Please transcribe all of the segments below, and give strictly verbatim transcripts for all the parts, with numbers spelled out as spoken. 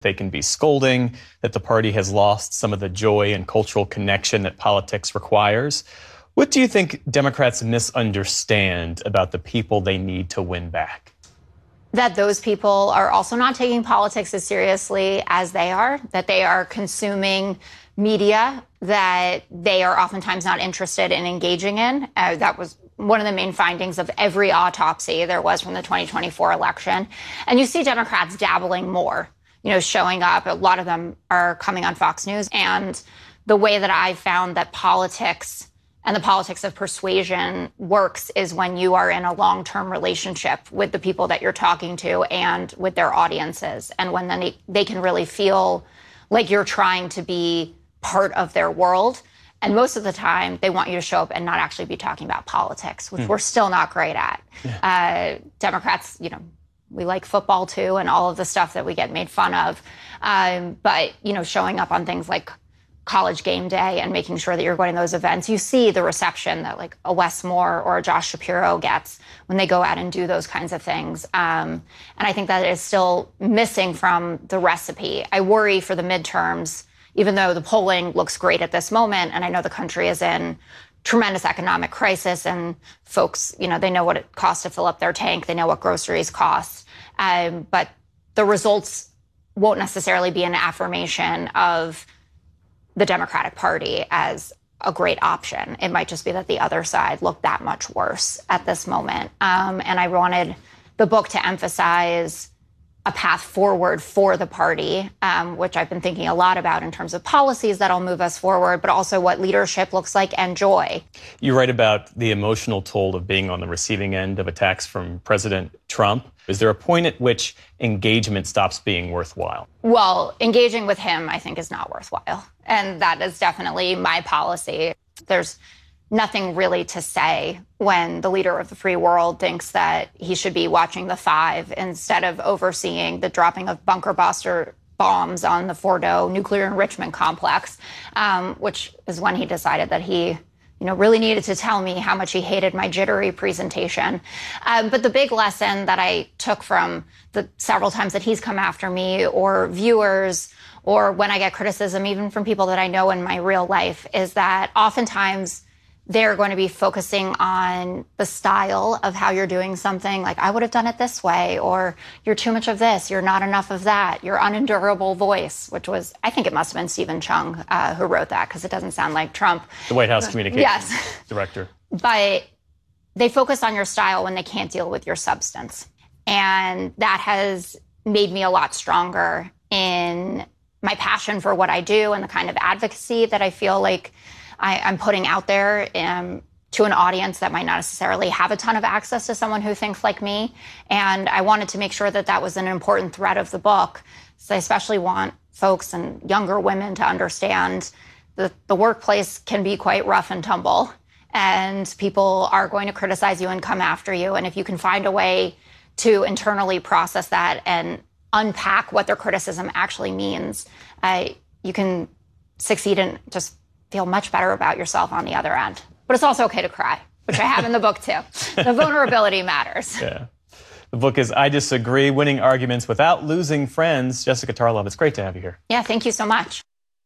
They can be scolding, that the party has lost some of the joy and cultural connection that politics requires. What do you think Democrats misunderstand about the people they need to win back? That those people are also not taking politics as seriously as they are, that they are consuming media that they are oftentimes not interested in engaging in. Uh, that was one of the main findings of every autopsy there was from the twenty twenty-four election. And you see Democrats dabbling more, you know, showing up. A lot of them are coming on Fox News. And the way that I've found that politics and the politics of persuasion works is when you are in a long-term relationship with the people that you're talking to and with their audiences. And when then they, they can really feel like you're trying to be part of their world. And most of the time, they want you to show up and not actually be talking about politics, which mm. we're still not great at. Yeah. Uh, Democrats, you know, we like football too, and all of the stuff that we get made fun of. Um, but, you know, showing up on things like College Game Day and making sure that you're going to those events, you see the reception that like a Wes Moore or a Josh Shapiro gets when they go out and do those kinds of things. Um, and I think that is still missing from the recipe. I worry for the midterms, even though the polling looks great at this moment. And I know the country is in tremendous economic crisis and folks, you know, they know what it costs to fill up their tank. They know what groceries cost. Um, but the results won't necessarily be an affirmation of the Democratic Party as a great option. It might just be that the other side looked that much worse at this moment. Um, and I wanted the book to emphasize a path forward for the party, um, which I've been thinking a lot about in terms of policies that'll move us forward, but also what leadership looks like and joy. You write about the emotional toll of being on the receiving end of attacks from President Trump. Is there a point at which engagement stops being worthwhile? Well, engaging with him, I think, is not worthwhile. And that is definitely my policy. There's nothing really to say when the leader of the free world thinks that he should be watching The Five instead of overseeing the dropping of bunker buster bombs on the Fordo nuclear enrichment complex, um, which is when he decided that he, you know, really needed to tell me how much he hated my jittery presentation. Um, but the big lesson that I took from the several times that he's come after me or viewers or when I get criticism, even from people that I know in my real life, is that oftentimes they're going to be focusing on the style of how you're doing something. Like, I would have done it this way, or you're too much of this, you're not enough of that, your unendurable voice, which was, I think it must have been Stephen Chung uh, who wrote that, because it doesn't sound like Trump. The White House Communications yes. Director. But they focus on your style when they can't deal with your substance. And that has made me a lot stronger in my passion for what I do and the kind of advocacy that I feel like I, I'm putting out there um, to an audience that might not necessarily have a ton of access to someone who thinks like me. And I wanted to make sure that that was an important thread of the book. So I especially want folks and younger women to understand that the workplace can be quite rough and tumble, and people are going to criticize you and come after you. And if you can find a way to internally process that and unpack what their criticism actually means, uh, you can succeed and just feel much better about yourself on the other end. But it's also okay to cry, which I have in the book too. The vulnerability matters. Yeah. The book is I Disagree, Winning Arguments Without Losing Friends. Jessica Tarlov, it's great to have you here. Yeah, thank you so much.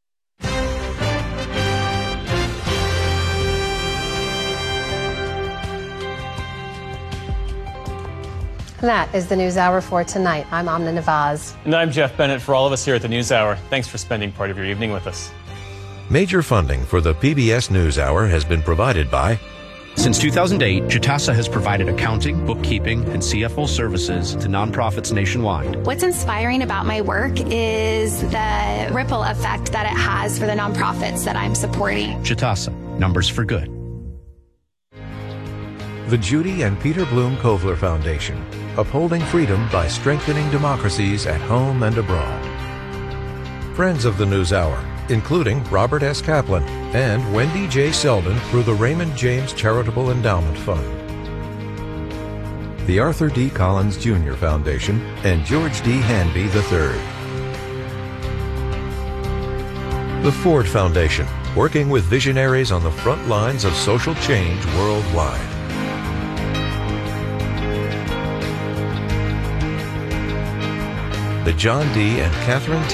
That is the NewsHour for tonight. I'm Amna Nawaz. And I'm Jeff Bennett. For all of us here at the NewsHour, thanks for spending part of your evening with us. Major funding for the P B S NewsHour has been provided by... Since two thousand eight, Jitasa has provided accounting, bookkeeping, and C F O services to nonprofits nationwide. What's inspiring about my work is the ripple effect that it has for the nonprofits that I'm supporting. Jitasa, numbers for good. The Judy and Peter Bloom Kovler Foundation, upholding freedom by strengthening democracies at home and abroad. Friends of the NewsHour, including Robert S. Kaplan and Wendy J. Selden through the Raymond James Charitable Endowment Fund. The Arthur D. Collins Junior Foundation and George D. Hanby the third. The Ford Foundation, working with visionaries on the front lines of social change worldwide. The John D. and Catherine T.